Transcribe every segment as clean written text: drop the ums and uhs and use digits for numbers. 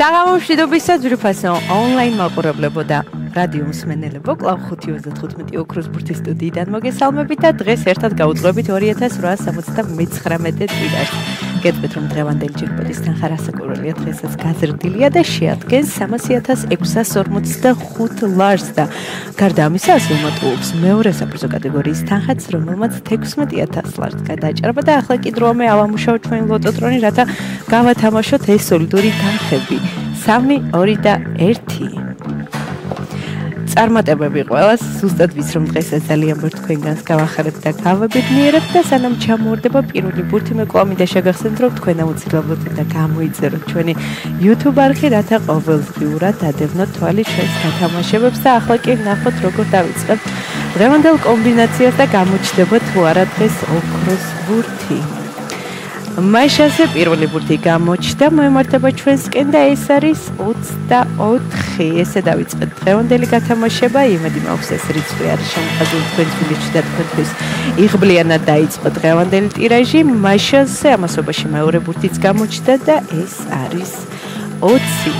საღამო მშვიდობისა ძვირფასო ონლაინ მაყურებლებო და რადიო მსმენელებო, კლავ 5:35 ოქროს ბურთის სტუდიიდან მოგესალმებით და დღეს ერთად გავუძღვებით 2879 წვიდარს. გეტყვით რომ დღევანდელი ჯეკპოტის თანხა რასაკურველია დღესაც გაზრდილია და შეადგენს 300,645 ლარს და გარდა ამისა ასე უმატულობს მეორე საპრიზო კატეგორიის თანხაც, რომელმაც 16,000 ლარს გადააჭარბა და ახლა კი დროა ავამუშავოთ ჩვენი ლოტოტრონი, რათა გავათამაშოთ ეს სოლიდური თანხები 3, 2 და 1. წარმატებები ყველას, ზუსტად ვიცი რომ დღესაც ძალიან ბევრ თქვენგანს გავახარებთ და გავაბედნიერებთ და სანამ ჩამოვარდება პირველი ბურთი, მე კვლავ მინდა შეგახსენოთ რომ თქვენ აუცილებლად და გამოიწეროთ ჩვენი YouTube არხი, რათა ყოველდღიურად დადევნოთ თვალი ჩვენს გათამაშებებს და ახლა კი ნახოთ როგორ დავიწყებთ დღევანდელ კომბინაციას და გამოჩნდება თუ არა დღეს ოქროს ბურთი. მაიშაზე პირველი ბურთი გამოჩნდა, მოემართება ჩვენსკენ და ეს არის 24. ესე დავიწყეთ დღევანდელი გათამაშება, იმედი მაქვს ეს რიცხვი არის შემოხაზული თქვენს გულში და თქვენთვის იღბლიანად დაიწყო დღევანდელი ტირაჟი. მაიშაზე ამასობაში მეორე ბურთიც გამოჩნდა და ეს არის 20.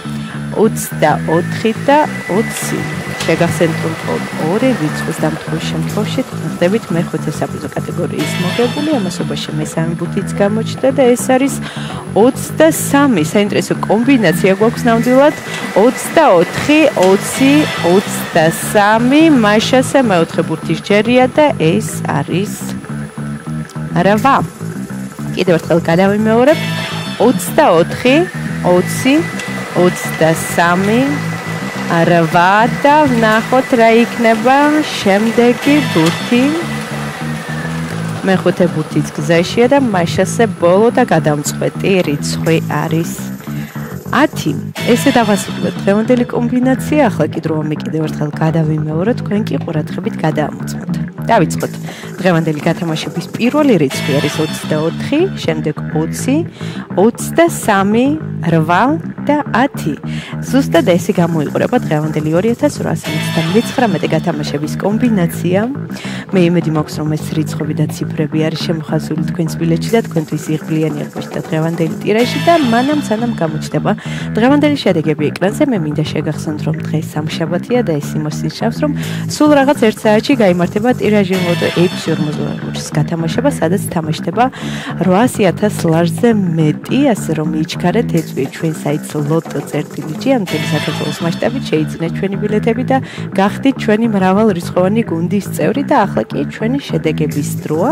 24 და 20. შეგახსენებთ რომ ორი რიცხვის დამტყვის შემთხვევაში ხდებით მეხუთე საპრიზო კატეგორიის მოგებული, ამასობაში მესამე ბურთიც გამოჩნდა და ეს არის 23. საინტერესო კომბინაცია გვაქვს ნამდვილად 24, 20, 23. მაიშასე მეოთხე ბურთის ჯერია და ეს არის 8. კიდევ ერთხელ გადავიმეორებ 24, 20, 23. 8 და ვნახოთ რა იქნება შემდეგი ბურთი. მეხუთე ბურთიც გზაშია და მაიშასე ბოლო და გადამწყვეტი რიცხვი არის 10. ესე დავასრულეთ დღევანდელი კომბინაცია, ახლა კი დროა მე კიდევ ერთხელ გადავიმეორე, თქვენ კი ყურადღებით გადაამოწმოთ. დავიწყოთ დღევანდელი გათამაშების პირველი რიცხვი არის 24, შემდეგ 20, 23, 8 და 10. ზუსტად ესე გამოიყურება დღევანდელი 2879 გათამაშების კომბინაცია. მე იმედი მაქვს რომ ეს რიცხვები და ციფრები არის შემოხაზული თქვენს ბილეთში და თქვენთვის იღბლიანი აღმოჩნდა დღევანდელი ტირაჟი და მანამ სანამ გამოჩნდება დღევანდელი შედეგები ეკრანზე, მე მინდა შეგახსენოთ რომ დღეს სამშაბათია და ეს იმოსნიშნავს რომ სულ რაღაც 1 საათში გაიმართება ტირაჟი ლოტო 6.42-ის გათამაშება, სადაც თამაშდება 800,000 ლარზე მეტი, ასე რომ იჩქარეთ ეწვიეთ ჩვენ საიტს loto.gr ან მთელი საქართველოს მასშტაბით შეიძინეთ ჩვენი ბილეთები და გახდით ჩვენი მრავალრიცხოვანი გუნდის წევრი და ახლა კი ჩვენი შედეგების დროა.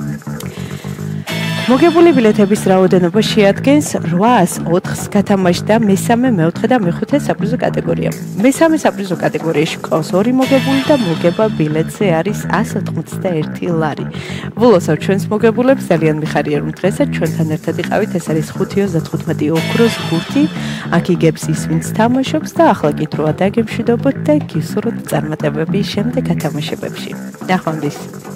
მოგებული ბილეთების რაოდენობა შეადგენს 804 გათამაშდა მესამე, მეოთხე და მეხუთე საპრიზო კატეგორია. მესამე საპრიზო კატეგორიაში ყავს 2 მოგებული და მოგება ბილეთზე არის 181 ლარი. ვლოსავ ჩვენს მოგებულებს, ძალიან მიხარია რომ დღესაც ჩვენთან ერთად იყავით, ეს არის 5:15 ოქროს ბურთი. აქ იგებს ის ვინც თამაშობს და ახლა კი დროა დაგემშვიდობოთ და გისურვოთ წარმატებები შემდეგ გათამაშებებში. ნახვამდის.